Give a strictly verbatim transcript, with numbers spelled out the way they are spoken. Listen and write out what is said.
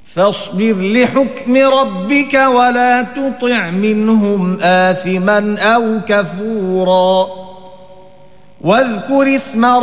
فاصبر لحكم ربك ولا تطع منهم آثما أو كفورا واذكر اسم